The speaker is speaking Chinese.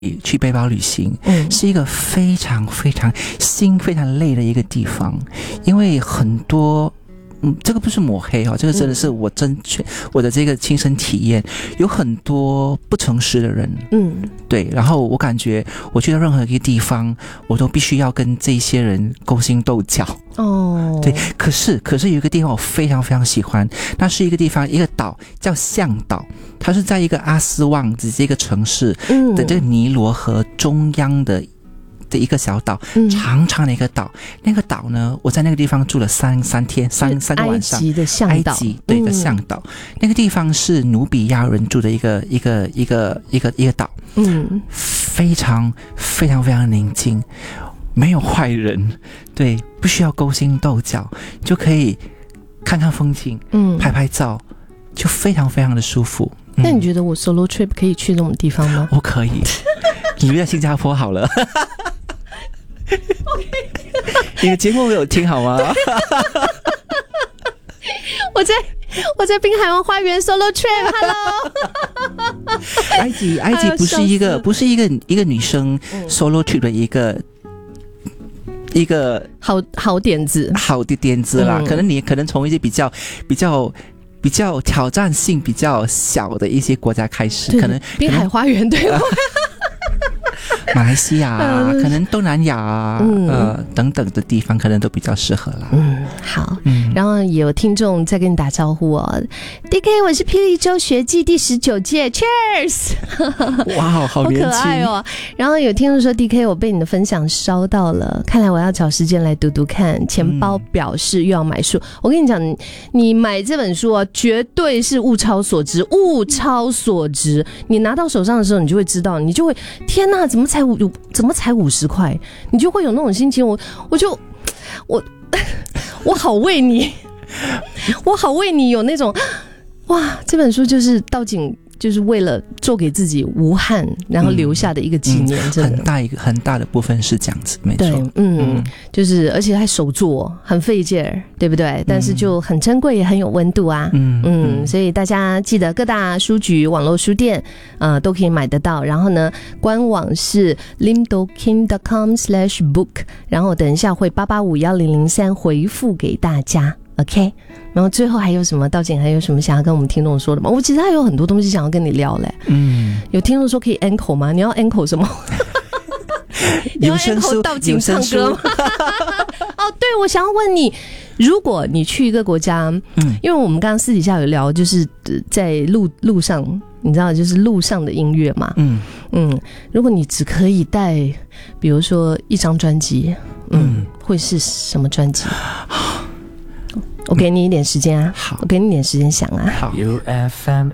去背包旅行，是一个非常非常心非常累的一个地方，因为很多这个不是抹黑这个真的是我的这个亲身体验，有很多不诚实的人，对，然后我感觉我去到任何一个地方，我都必须要跟这些人勾心斗角。对，可是有一个地方我非常非常喜欢，那是一个地方，一个岛叫向岛，它是在一个阿斯旺这个城市的这个尼罗河中央的一个小岛，长长的一个岛。那个岛呢，我在那个地方住了三天三个晚上。 埃及的向岛， 埃及对的向岛，那个地方是努比亚人住的一个岛，非常非常非常宁静，没有坏人，对，不需要勾心斗角，就可以看看风景，拍拍照，就非常非常的舒服。 那你觉得我 solo trip 可以去这种地方吗？ 我可以，你留在新加坡好了。你的节目没有听好吗？ 我在滨海湾花园 solo trip， hello。 埃及不是一个女生 solo trip 的一个好点子， 好的点子啦。可能从一些比较挑战性比较小的一些国家开始，可能滨海花园对吗？ 马来西亚可能东南亚等等的地方可能都比较适合啦。 好，然后也有听众在跟你打招呼哦。DK， 我是霹雳州学季第19届 ，Cheers！ 哇，好年轻， 好可爱哦。然后有听众说 DK， 我被你的分享烧到了，看来我要找时间来读读看。钱包表示又要买书，我跟你讲，你买这本书绝对是物超所值，物超所值。你拿到手上的时候，你就会知道，你就会天哪，怎么才50块？你就会有那种心情，我好为你，我好为你有那种哇，这本书就是道景，就是为了做给自己无憾，然后留下的一个纪念，真的很大的部分是这样子，没错。 对，就是而且还手做，很费劲儿，对不对？但是就很珍贵，也很有温度啊。所以大家记得各大书局、网络书店都可以买得到。然后呢，官网是 limdoking.com/book， 然后等一下会8851003回复给大家。OK， 然后最后还有什么？道景还有什么想要跟我们听众说的吗？我其实还有很多东西想要跟你聊嘞。有听众说可以 encore 吗？你要 encore 什么？你要 encore 道景唱歌吗？对，我想要问你，如果你去一个国家，因为我们刚刚私底下有聊，就是在路上，你知道，就是路上的音乐嘛。如果你只可以带，比如说一张专辑，会是什么专辑？我给你一点时间啊，我给你一点时间想啊。 好。